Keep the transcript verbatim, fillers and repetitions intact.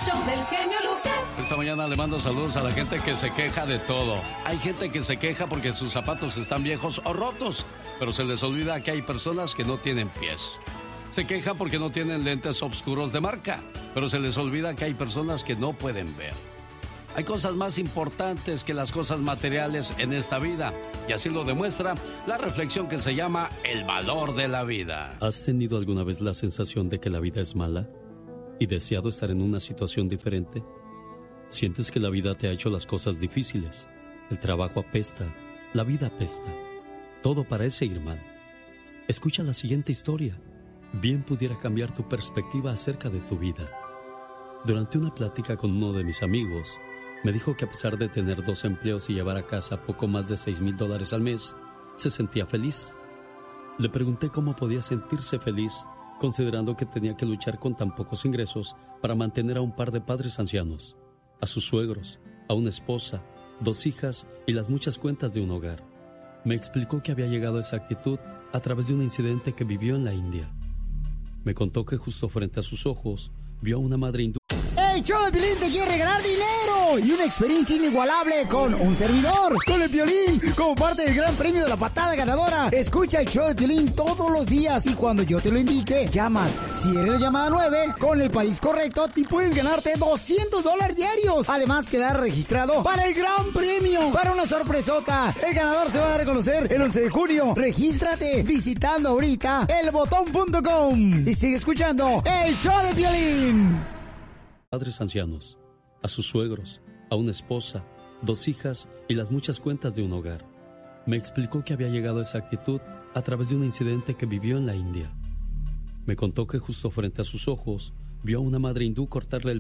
show del genio Lucas. Esta mañana le mando saludos a la gente que se queja de todo. Hay gente que se queja porque sus zapatos están viejos o rotos, pero se les olvida que hay personas que no tienen pies. Se queja porque no tienen lentes oscuros de marca, pero se les olvida que hay personas que no pueden ver. Hay cosas más importantes que las cosas materiales en esta vida, y así lo demuestra la reflexión que se llama El valor de la vida. ¿Has tenido alguna vez la sensación de que la vida es mala y deseado estar en una situación diferente? ¿Sientes que la vida te ha hecho las cosas difíciles? El trabajo apesta, la vida apesta. Todo parece ir mal. Escucha la siguiente historia. Bien pudiera cambiar tu perspectiva acerca de tu vida. Durante una plática con uno de mis amigos, me dijo que a pesar de tener dos empleos y llevar a casa poco más de seis mil dólares al mes, se sentía feliz. Le pregunté cómo podía sentirse feliz, considerando que tenía que luchar con tan pocos ingresos para mantener a un par de padres ancianos, a sus suegros, a una esposa, dos hijas y las muchas cuentas de un hogar. Me explicó que había llegado a esa actitud a través de un incidente que vivió en la India. Me contó que justo frente a sus ojos vio a una madre hindú. ¡El show de Piolín te quiere regalar dinero! Y una experiencia inigualable con un servidor, con el Piolín, como parte del gran premio de la patada ganadora. Escucha el show de Piolín todos los días y cuando yo te lo indique, llamas. Si eres la llamada nueve, con el país correcto, te puedes ganarte doscientos dólares diarios. Además, quedar registrado para el gran premio, para una sorpresota. El ganador se va a dar a conocer el once de junio. Regístrate visitando ahorita el botón punto com y sigue escuchando el show de Piolín. Padres ancianos, a sus suegros, a una esposa, dos hijas y las muchas cuentas de un hogar. Me explicó que había llegado a esa actitud a través de un incidente que vivió en la India. Me contó que justo frente a sus ojos vio a una madre hindú cortarle el